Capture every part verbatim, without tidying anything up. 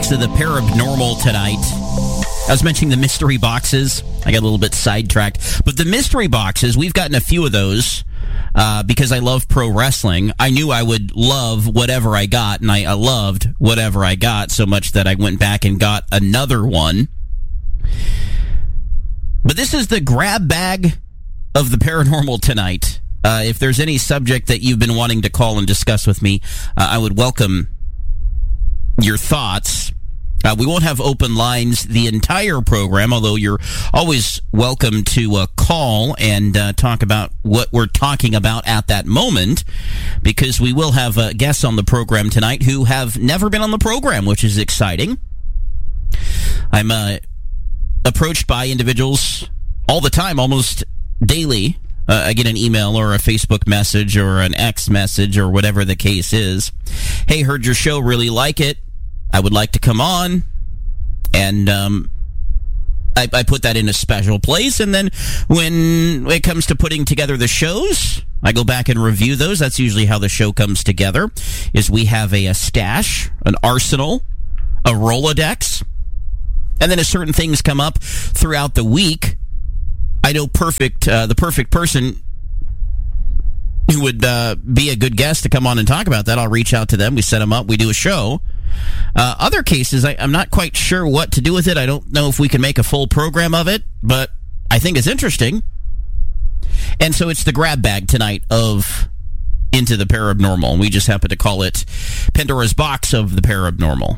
box of the paranormal tonight. I was mentioning the mystery boxes. I got a little bit sidetracked. But the mystery boxes, we've gotten a few of those uh, because I love pro wrestling. I knew I would love whatever I got, and I, I loved whatever I got so much that I went back and got another one. But this is the grab bag of the paranormal tonight. Uh, if there's any subject that you've been wanting to call and discuss with me, uh, I would welcome your thoughts. Uh, we won't have open lines the entire program, although you're always welcome to uh, call and uh, talk about what we're talking about at that moment, because we will have uh, guests on the program tonight who have never been on the program, which is exciting. I'm uh, approached by individuals all the time, almost daily. Uh, I get an email or a Facebook message or an X message or whatever the case is. Hey, heard your show, really like it. I would like to come on. And um, I, I put that in a special place. And then when it comes to putting together the shows, I go back and review those. That's usually how the show comes together, is we have a, a stash, an arsenal, a Rolodex. And then as certain things come up throughout the week, I know perfect, uh, the perfect person who would uh, be a good guest to come on and talk about that. I'll reach out to them. We set them up. We do a show. Uh, other cases, I, I'm not quite sure what to do with it. I don't know if we can make a full program of it, but I think it's interesting. And so it's the grab bag tonight of Into the Paranormal. We just happen to call it Pandora's Box of the Paranormal.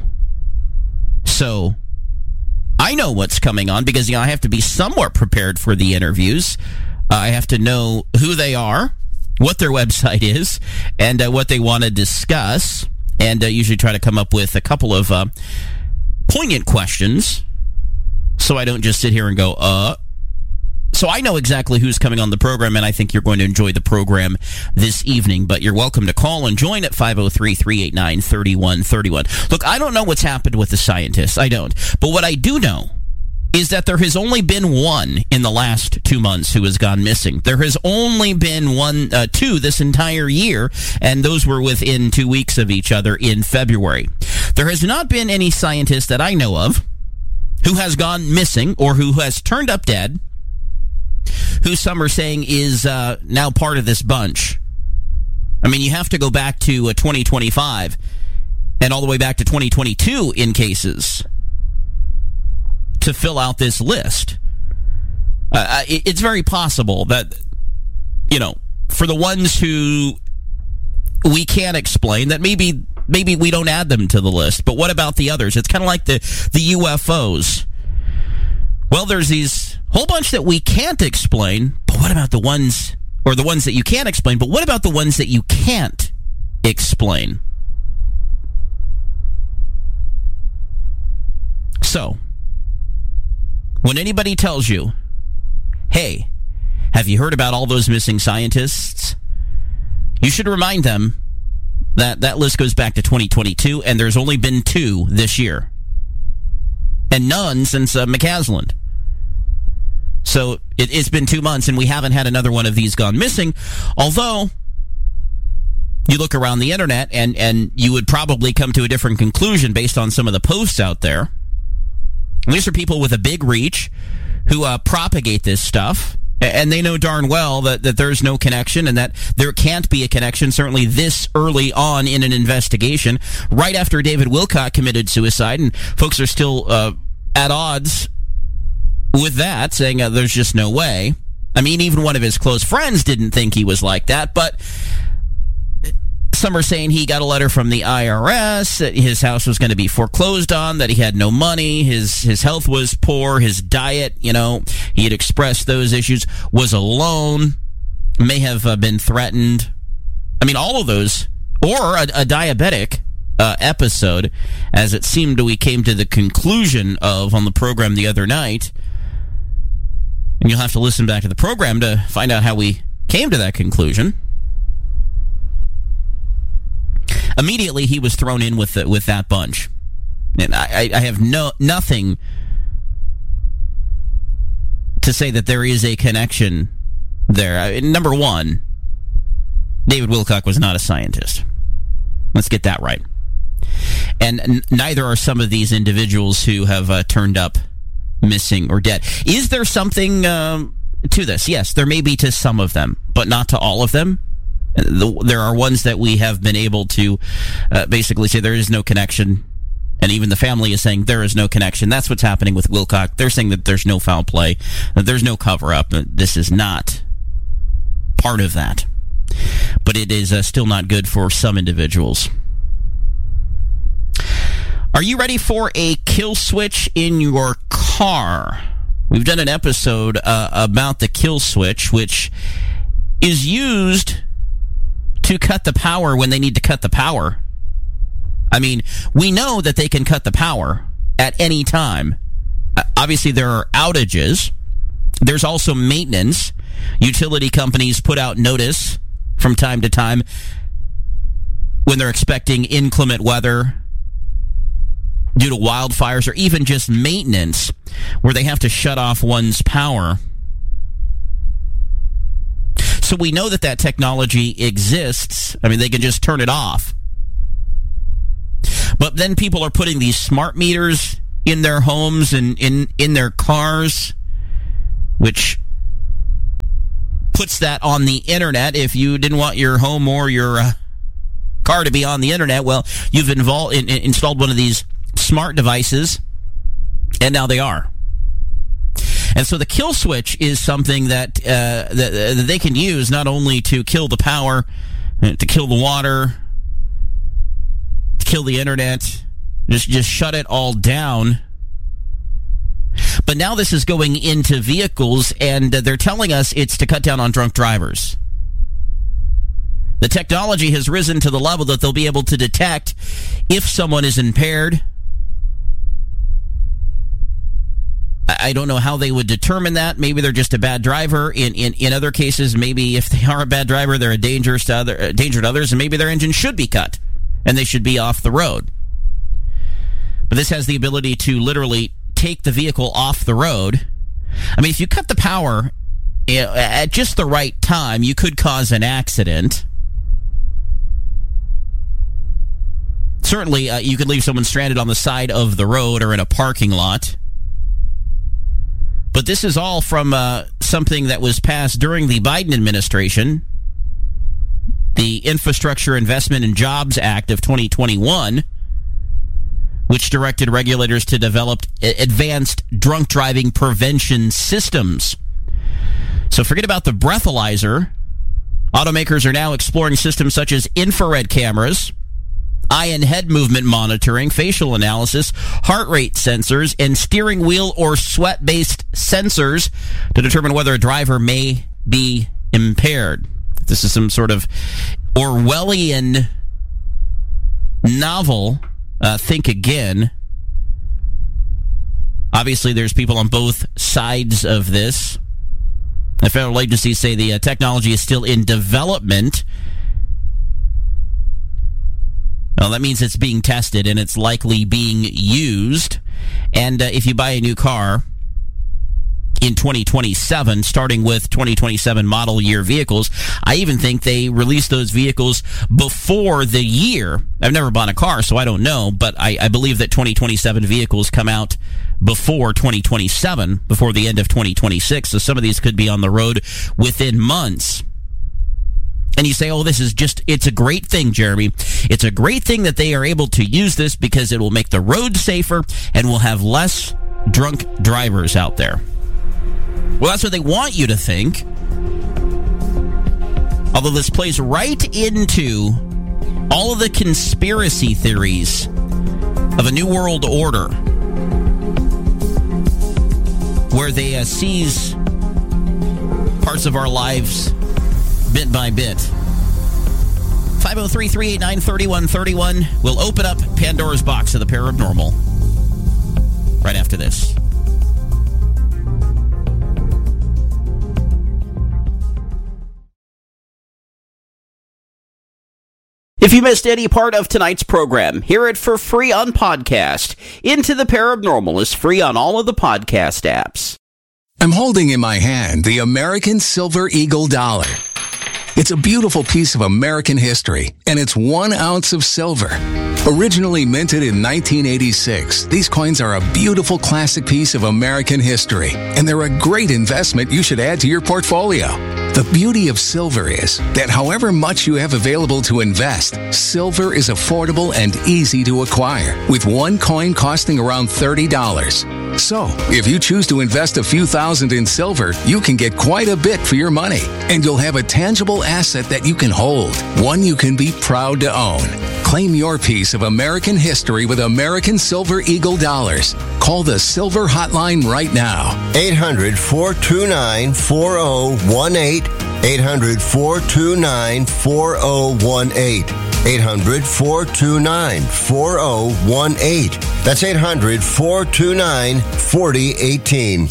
So I know what's coming on because, you know, I have to be somewhat prepared for the interviews. Uh, I have to know who they are, what their website is, and uh, what they want to discuss, and uh, usually try to come up with a couple of uh, poignant questions so I don't just sit here and go, uh. So I know exactly who's coming on the program, and I think you're going to enjoy the program this evening. But you're welcome to call and join at five oh three, three eight nine, three one three one. Look, I don't know what's happened with the scientists. I don't. But what I do know is that there has only been one in the last two months who has gone missing. There has only been one, uh, two this entire year, and those were within two weeks of each other in February. There has not been any scientist that I know of who has gone missing or who has turned up dead, who some are saying is uh, now part of this bunch. I mean, you have to go back to uh, twenty twenty-five and all the way back to twenty twenty-two in cases to fill out this list. Uh, it, it's very possible that, you know, for the ones who we can't explain, that maybe maybe we don't add them to the list. But what about the others? It's kind of like the, the U F Os. Well, there's these whole bunch that we can't explain, but what about the ones, or the ones that you can't explain, but what about the ones that you can't explain? So, when anybody tells you, hey, have you heard about all those missing scientists? You should remind them that that list goes back to twenty twenty-two, and there's only been two this year. And none since uh, McCasland. So it, it's been two months, and we haven't had another one of these gone missing. Although, you look around the internet, and, and you would probably come to a different conclusion based on some of the posts out there. And these are people with a big reach who uh, propagate this stuff, and they know darn well that, that there's no connection and that there can't be a connection, certainly this early on in an investigation, right after David Wilcock committed suicide, and folks are still uh, at odds with that, saying uh, there's just no way. I mean, even one of his close friends didn't think he was like that, but some are saying he got a letter from the I R S, that his house was going to be foreclosed on, that he had no money, his his health was poor, his diet, you know, he had expressed those issues, was alone, may have uh, been threatened. I mean, all of those, or a, a diabetic uh, episode, as it seemed we came to the conclusion of on the program the other night. And you'll have to listen back to the program to find out how we came to that conclusion. Immediately, he was thrown in with the, with that bunch, and I, I have no nothing to say that there is a connection there. I, number one, David Wilcock was not a scientist. Let's get that right. And n- neither are some of these individuals who have uh, turned up missing or dead. Is there something um, to this? Yes, there may be to some of them, but not to all of them. The, there are ones that we have been able to uh, basically say there is no connection. And even the family is saying there is no connection. That's what's happening with Wilcox. They're saying that there's no foul play, that there's no cover-up. This is not part of that. But it is uh, still not good for some individuals. Are you ready for a kill switch in your car? We've done an episode uh, about the kill switch, which is used to cut the power when they need to cut the power. I mean, we know that they can cut the power at any time. Uh, obviously, there are outages. There's also maintenance. Utility companies put out notice from time to time when they're expecting inclement weather due to wildfires or even just maintenance where they have to shut off one's power. So we know that that technology exists. I mean, they can just turn it off. But then people are putting these smart meters in their homes and in, in their cars, which puts that on the internet. If you didn't want your home or your uh, car to be on the internet, well, you've involved, in, in, installed one of these smart devices, and now they are. And so the kill switch is something that, uh, that, that they can use not only to kill the power, to kill the water, kill the internet, just just shut it all down. But now this is going into vehicles, and uh, they're telling us it's to cut down on drunk drivers. The technology has risen to the level that they'll be able to detect if someone is impaired. I, I don't know how they would determine that. Maybe they're just a bad driver. In in, in other cases, maybe if they are a bad driver, they're a danger to other uh, danger to others, and maybe their engine should be cut. And they should be off the road. But this has the ability to literally take the vehicle off the road. I mean, if you cut the power at just the right time, you could cause an accident. Certainly, uh, you could leave someone stranded on the side of the road or in a parking lot. But this is all from uh, something that was passed during the Biden administration. The Infrastructure Investment and Jobs Act of twenty twenty-one, which directed regulators to develop advanced drunk driving prevention systems. So forget about the breathalyzer. Automakers are now exploring systems such as infrared cameras, eye and head movement monitoring, facial analysis, heart rate sensors, and steering wheel or sweat-based sensors to determine whether a driver may be impaired. This is some sort of Orwellian novel. Uh, think again. Obviously, there's people on both sides of this. The federal agencies say the uh, technology is still in development. Well, that means it's being tested and it's likely being used. And uh, if you buy a new car in twenty twenty-seven, starting with twenty twenty-seven model year vehicles, I even think they release those vehicles before the year. I've never bought a car, so I don't know, but I, I believe that twenty twenty-seven vehicles come out before twenty twenty-seven, before the end of twenty twenty-six, so some of these could be on the road within months. And you say, oh, this is just, it's a great thing, Jeremy. It's a great thing that they are able to use this because it will make the road safer and we'll have less drunk drivers out there. Well, that's what they want you to think. Although this plays right into all of the conspiracy theories of a new world order where they uh, seize parts of our lives bit by bit. five oh three, three eight nine, three one three one. We'll open up Pandora's box of the paranormal right after this. If you missed any part of tonight's program, hear it for free on podcast. Into the Paranormal is free on all of the podcast apps. I'm holding in my hand the American Silver Eagle dollar. It's a beautiful piece of American history, and it's one ounce of silver. Originally minted in nineteen eighty-six, these coins are a beautiful classic piece of American history, and they're a great investment you should add to your portfolio. The beauty of silver is that however much you have available to invest, silver is affordable and easy to acquire, with one coin costing around thirty dollars. So, if you choose to invest a few thousand in silver, you can get quite a bit for your money, and you'll have a tangible asset that you can hold, one you can be proud to own. Claim your piece of American history with American Silver Eagle dollars. Call the Silver Hotline right now. eight hundred, four two nine, four zero one eight. eight hundred, four two nine, four zero one eight. eight hundred, four two nine, four zero one eight. That's eight hundred, four two nine, four zero one eight.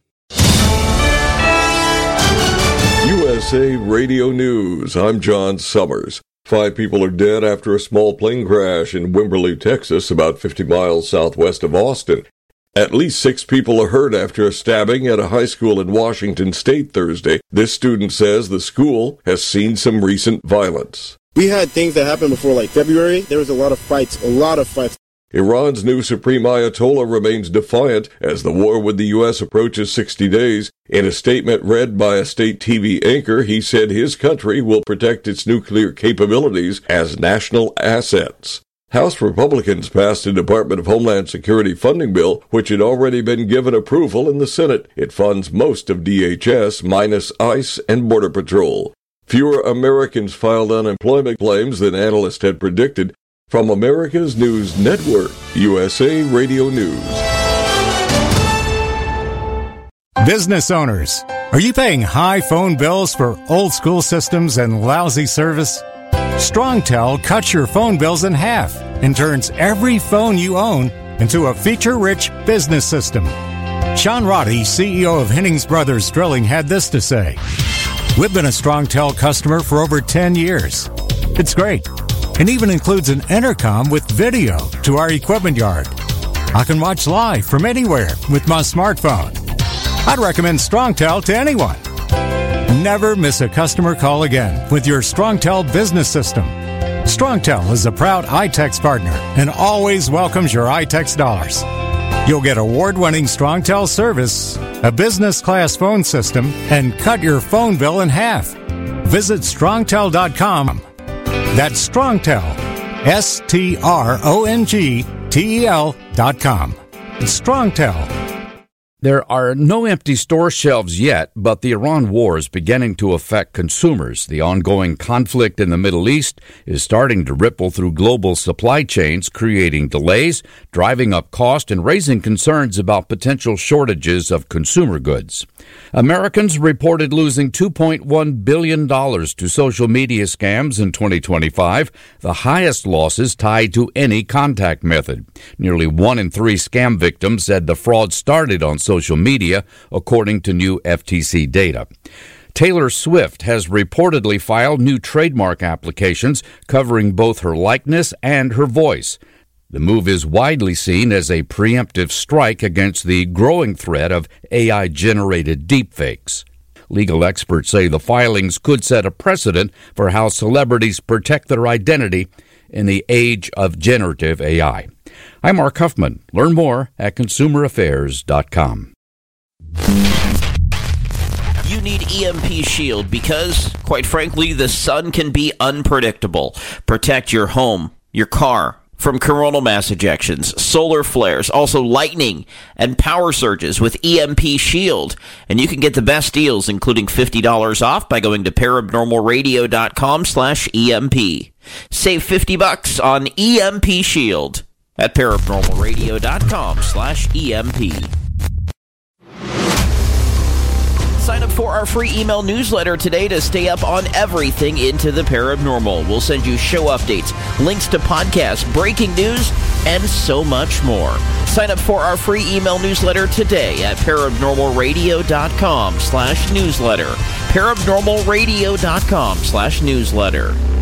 U S A Radio News. I'm John Summers. Five people are dead after a small plane crash in Wimberley, Texas, about fifty miles southwest of Austin. At least six people are hurt after a stabbing at a high school in Washington State Thursday. This student says the school has seen some recent violence. We had things that happened before, like February. There was a lot of fights, a lot of fights. Iran's new Supreme Ayatollah remains defiant as the war with the U S approaches sixty days. In a statement read by a state T V anchor, he said his country will protect its nuclear capabilities as national assets. House Republicans passed a Department of Homeland Security funding bill, which had already been given approval in the Senate. It funds most of D H S, minus ICE and Border Patrol. Fewer Americans filed unemployment claims than analysts had predicted. From America's News Network, U S A Radio News. Business owners, are you paying high phone bills for old school systems and lousy service? StrongTel cuts your phone bills in half and turns every phone you own into a feature-rich business system. Sean Roddy, C E O of Hennings Brothers Drilling, had this to say. We've been a StrongTel customer for over ten years. It's great, and even includes an intercom with video to our equipment yard. I can watch live from anywhere with my smartphone. I'd recommend StrongTel to anyone. Never miss a customer call again with your StrongTel business system. StrongTel is a proud iTex partner and always welcomes your iTex dollars. You'll get award-winning StrongTel service, a business-class phone system, and cut your phone bill in half. Visit strongtel dot com. That's StrongTel, S T R O N G T E L dot com. It's StrongTel. There are no empty store shelves yet, but the Iran war is beginning to affect consumers. The ongoing conflict in the Middle East is starting to ripple through global supply chains, creating delays, driving up cost, and raising concerns about potential shortages of consumer goods. Americans reported losing two point one billion dollars to social media scams in twenty twenty-five, the highest losses tied to any contact method. Nearly one in three scam victims said the fraud started on social media, according to new F T C data. Taylor Swift has reportedly filed new trademark applications covering both her likeness and her voice. The move is widely seen as a preemptive strike against the growing threat of A I-generated deepfakes. Legal experts say the filings could set a precedent for how celebrities protect their identity in the age of generative A I. I'm Mark Huffman. Learn more at consumer affairs dot com. You need E M P Shield because, quite frankly, the sun can be unpredictable. Protect your home, your car, from coronal mass ejections, solar flares, also lightning and power surges with E M P Shield. And you can get the best deals, including fifty dollars off by going to paranormal radio dot com slash E M P. Save fifty bucks on E M P Shield at paranormal radio dot com slash E M P. Sign up for our free email newsletter today to stay up on everything into the paranormal. We'll send you show updates, links to podcasts, breaking news, and so much more. Sign up for our free email newsletter today at paranormal radio dot com slash newsletter. paranormal radio dot com slash newsletter.